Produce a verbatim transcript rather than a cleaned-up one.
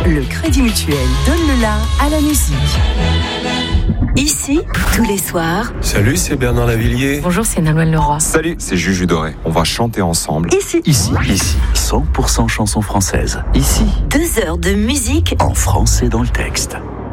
Le Crédit Mutuel donne le la à la musique. Ici, tous les soirs. Salut, c'est Bernard Lavillier. Bonjour, c'est Nolwenn Leroy. Salut, c'est Juju Doré. On va chanter ensemble. Ici. Ici. Ici. cent pour cent chansons françaises. Ici. Deux heures de musique en français dans le texte.